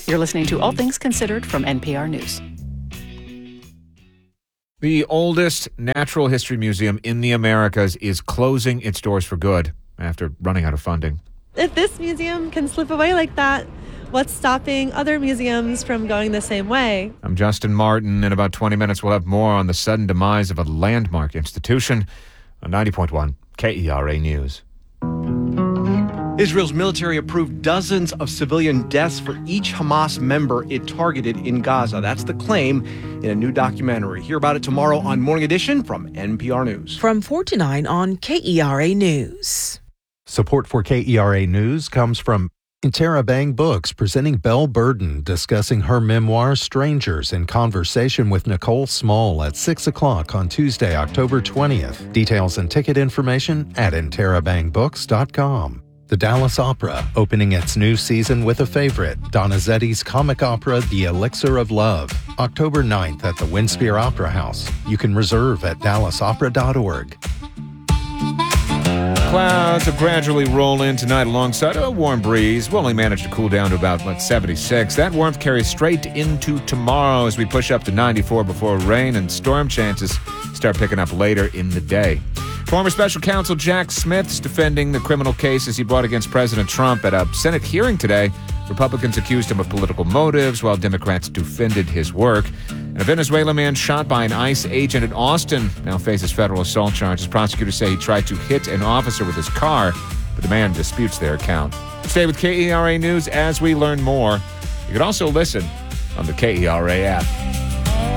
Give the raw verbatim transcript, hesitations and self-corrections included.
You're listening to All Things Considered from N P R News. The oldest natural history museum in the Americas is closing its doors for good after running out of funding. If this museum can slip away like that, what's stopping other museums from going the same way? I'm Justin Martin. In about twenty minutes, we'll have more on the sudden demise of a landmark institution on ninety point one K E R A News. Israel's military approved dozens of civilian deaths for each Hamas member it targeted in Gaza. That's the claim in a new documentary. Hear about it tomorrow on Morning Edition from N P R News. From four to nine on K E R A News. Support for K E R A News comes from Interabang Books, presenting Belle Burden, discussing her memoir, Strangers, in conversation with Nicole Small at six o'clock on Tuesday, October twentieth. Details and ticket information at interabang books dot com. The Dallas Opera, opening its new season with a favorite, Donizetti's comic opera, The Elixir of Love, October ninth at the Winsphere Opera House. You can reserve at dallas opera dot org. Clouds will gradually roll in tonight alongside a warm breeze. We'll only manage to cool down to about, what, seventy-six. That warmth carries straight into tomorrow as we push up to ninety-four before rain and storm chances start picking up later in the day. Former special counsel Jack Smith's defending the criminal cases he brought against President Trump at a Senate hearing today. Republicans accused him of political motives, while Democrats defended his work. And a Venezuelan man shot by an ICE agent in Austin now faces federal assault charges. Prosecutors say he tried to hit an officer with his car, but the man disputes their account. Stay with K E R A News as we learn more. You can also listen on the K E R A app.